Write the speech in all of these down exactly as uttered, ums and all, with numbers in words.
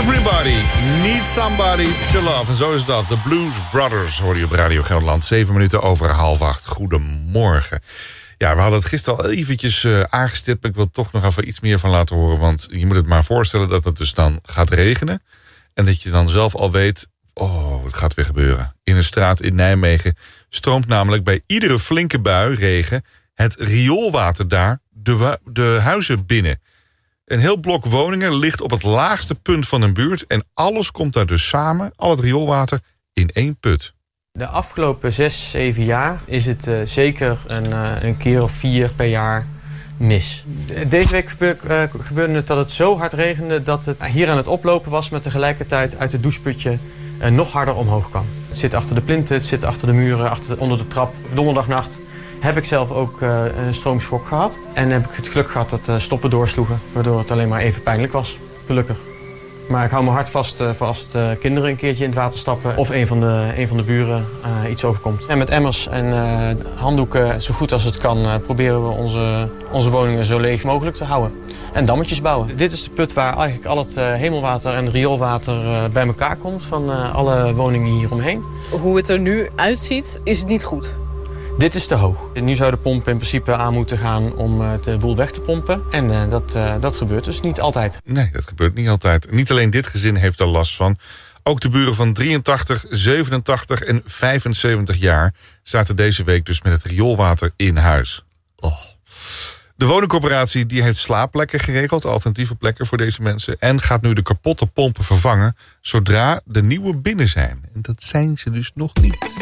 Everybody needs somebody to love. En zo is dat. The Blues Brothers hoor je op Radio Gelderland. Zeven minuten over half acht. Goedemorgen. Ja, we hadden het gisteren al eventjes uh, aangestipt. Maar ik wil toch nog even iets meer van laten horen. Want je moet het maar voorstellen dat het dus dan gaat regenen. En dat je dan zelf al weet... oh, het gaat weer gebeuren. In een straat in Nijmegen stroomt namelijk bij iedere flinke bui regen... het rioolwater daar de, de huizen binnen. Een heel blok woningen ligt op het laagste punt van een buurt... en alles komt daar dus samen, al het rioolwater, in één put. De afgelopen zes, zeven jaar is het uh, zeker een, uh, een keer of vier per jaar mis. Deze week gebe- uh, gebeurde het dat het zo hard regende... dat het hier aan het oplopen was... maar tegelijkertijd uit het doucheputje uh, nog harder omhoog kwam. Het zit achter de plinten, het zit achter de muren, achter de, onder de trap. Donderdagnacht heb ik zelf ook uh, een stroomschok gehad. En heb ik het geluk gehad dat de stoppen doorsloegen... waardoor het alleen maar even pijnlijk was, gelukkig. Maar ik hou me hard vast uh, voor als uh, kinderen een keertje in het water stappen... of een van de, een van de buren uh, iets overkomt. En met emmers en uh, handdoeken, zo goed als het kan... Uh, proberen we onze, onze woningen zo leeg mogelijk te houden. En dammetjes bouwen. Dit is de put waar eigenlijk al het uh, hemelwater en rioolwater uh, bij elkaar komt... van uh, alle woningen hieromheen. Hoe het er nu uitziet, is het niet goed. Dit is te hoog. Nu zou de pomp in principe aan moeten gaan om uh, de boel weg te pompen. En uh, dat, uh, dat gebeurt dus niet altijd. Nee, dat gebeurt niet altijd. Niet alleen dit gezin heeft er last van. Ook de buren van drieëntachtig, zevenentachtig en vijfenzeventig jaar... zaten deze week dus met het rioolwater in huis. Oh. De woningcorporatie die heeft slaapplekken geregeld... alternatieve plekken voor deze mensen... en gaat nu de kapotte pompen vervangen... zodra de nieuwe binnen zijn. En dat zijn ze dus nog niet.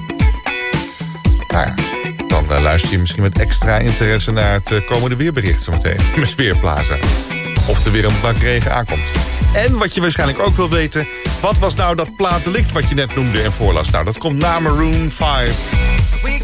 Nou ja, dan uh, luister je misschien met extra interesse naar het uh, komende weerbericht zometeen. Met Weerplaza. Of er weer een bak regen aankomt. En wat je waarschijnlijk ook wil weten... wat was nou dat plaatdelict wat je net noemde en voorlas? Nou, dat komt na Maroon vijf.